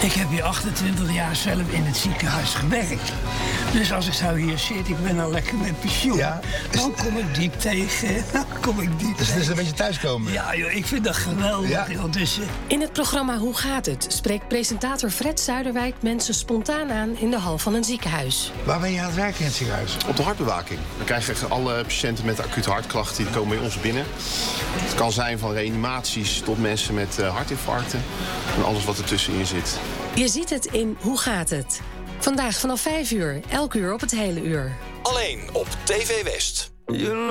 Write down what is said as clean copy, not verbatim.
Ik heb hier 28 jaar zelf in het ziekenhuis gewerkt. Dus als ik zo hier zit, ik ben al lekker met pensioen. Ja. Dan kom ik die tegen. Dus het is een beetje thuiskomen. Ja, joh, ik vind dat geweldig. Ja. Joh. Dus, In het programma Hoe gaat het? Spreekt presentator Fred Zuiderwijk mensen spontaan aan in de hal van een ziekenhuis. Waar ben je aan het werken in het ziekenhuis? Op de hartbewaking. Dan krijgen alle patiënten met acute hartklachten, die komen bij ons binnen. Het kan zijn van reanimaties tot mensen met hartinfarcten. En alles wat ertussenin zit. Je ziet het in Hoe gaat het? Vandaag vanaf 5 uur, elk uur op het hele uur. Alleen op TV West.